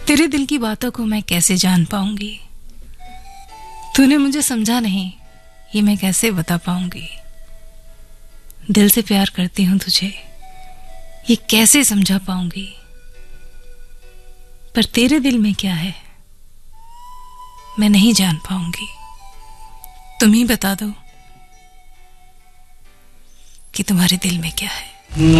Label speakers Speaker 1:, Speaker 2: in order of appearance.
Speaker 1: तेरे दिल की बातों को मैं कैसे जान पाऊंगी? तूने मुझे समझा नहीं, ये मैं कैसे बता पाऊंगी? दिल से प्यार करती हूं तुझे, ये कैसे समझा पाऊंगी? पर तेरे दिल में क्या है, मैं नहीं जान पाऊंगी। तुम ही बता दो कि तुम्हारे दिल में क्या है।